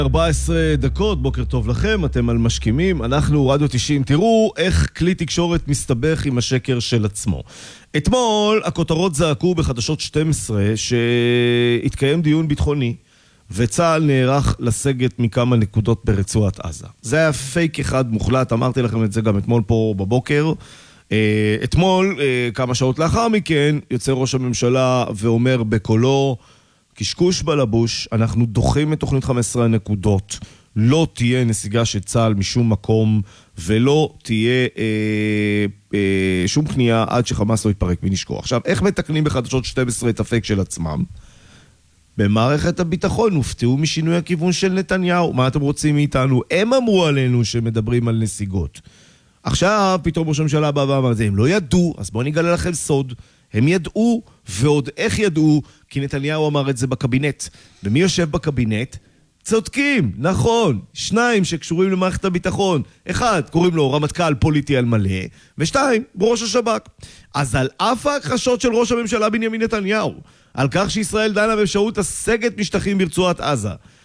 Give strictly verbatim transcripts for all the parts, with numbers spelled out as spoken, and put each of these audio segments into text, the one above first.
ארבע עשרה דקות, בוקר טוב לכם, אתם על משכימים, אנחנו רדיו תשעים. תראו איך כלי תקשורת מסתבך עם השקר של עצמו. אתמול הכותרות זעקו בחדשות שתים עשרה שהתקיים דיון ביטחוני וצה"ל נערך לסגת מכמה נקודות ברצועת עזה. זה היה פייק אחד מוחלט, אמרתי לכם את זה גם אתמול פה בבוקר. אתמול, כמה שעות לאחר מכן, יוצא ראש הממשלה ואומר בקולו, קשקוש בלבוש, אנחנו דוחים את תוכנית חמש עשרה הנקודות, לא תהיה נסיגה של צה"ל משום מקום, ולא תהיה אה, אה, שום פנייה עד שחמאס לא יתפרק מנשקו. עכשיו, איך מתקנים בחדשות שתים עשרה את הפייק של עצמם? במערכת הביטחון הופתעו משינוי הכיוון של נתניהו. מה אתם רוצים מאיתנו? הם אמרו עלינו שמדברים על נסיגות. עכשיו פתאום ראש הממשלה בא ואמר זה, הם לא ידעו, אז בואו נגלה לכם סוד. הם ידעו, ועוד איך ידעו, כי נתניהו אמר את זה בקבינט. ומי יושב בקבינט? צודקים, נכון. שניים שקשורים למערכת הביטחון. אחד, קוראים לו רמטכ"ל פוליטי על מלא, ושתיים, ראש השב"כ. אז על אף ההכחשות של ראש הממשלה בנימין נתניהו, על כך שישראל דנה באפשרות לסגת משטחים ברצועת עזה,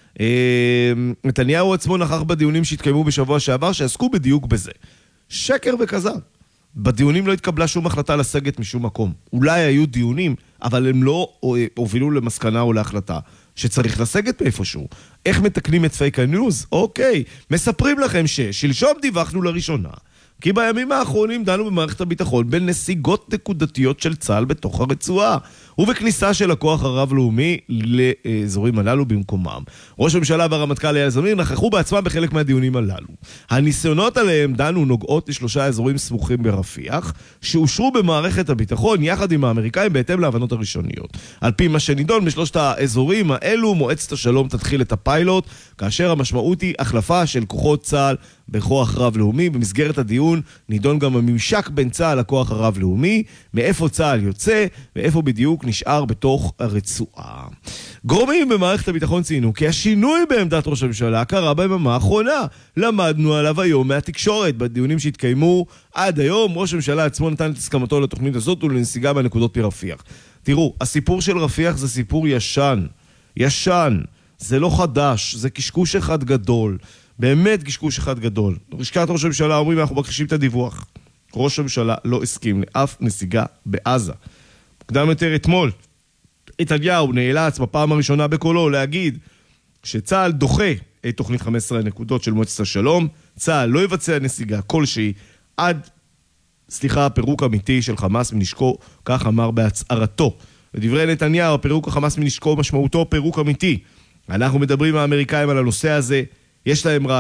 נתניהו עצמו נכח בדיונים שהתקיימו בשבוע שעבר, שעסקו בדיוק בזה. שקר וכזב. בדיונים לא התקבלה שום החלטה לסגת משום מקום. אולי היו דיונים, אבל הם לא הובילו למסקנה או להחלטה שצריך לסגת מאיפשהו. איך מתקנים את פייק הניוז? אוקיי, מספרים לכם ששלשום דיווחנו לראשונה, כי בימים האחרונים דנו במערכת הביטחון בין נסיגות נקודתיות של צה"ל בתוך הרצועה, ובכניסה של הכוח הרב-לאומי לאזורים הללו במקומם. ראש הממשלה והרמטכ"ל אייל זמיר נכחו בעצמם בחלק מהדיונים הללו. הניסיונות עליהם דנו נוגעות לשלושה אזורים סמוכים ברפיח, שאושרו במערכת הביטחון יחד עם האמריקאים בהתאם להבנות הראשוניות. על פי מה שנידון בשלושת האזורים האלו, מועצת השלום תתחיל את הפיילוט, כאשר המשמעות היא החלפה של כוחות צה"ל בכוח רב-לאומי. במסגרת הדיון נידון גם הממשק בין צה"ל לכוח הרב-לאומי, מאיפה צה"ל יוצא ואיפה בדיוק נשאר בתוך הרצועה. גורמים במערכת הביטחון ציינו כי השינוי בעמדת ראש הממשלה קרה ביממה האחרונה. למדנו עליו היום מהתקשורת. בדיונים שהתקיימו עד היום, ראש הממשלה עצמו נתן את הסכמתו לתוכנית הזאת ולנסיגה מהנקודות ברפיח. תראו, הסיפור של רפיח זה סיפור ישן. ישן. זה לא חדש. זה קשקוש אחד גדול. באמת קשקוש אחד גדול. לשכת ראש הממשלה אומרים, אנחנו מכחישים את הדיווח. ראש הממשלה לא הסכים לאף נסיגה בעזה. קדם יותר אתמול, נתניהו נאלץ בפעם הראשונה בקולו להגיד שצה"ל דוחה את תוכנית חמש עשרה הנקודות של מועצת השלום. צה"ל לא יבצע נסיגה כלשהי עד, סליחה, פירוק אמיתי של חמאס מנשקו, כך אמר בהצהרתו. לדברי נתניהו, פירוק החמאס מנשקו משמעותו פירוק אמיתי. אנחנו מדברים עם האמריקאים על הנושא הזה, יש להם רעיון.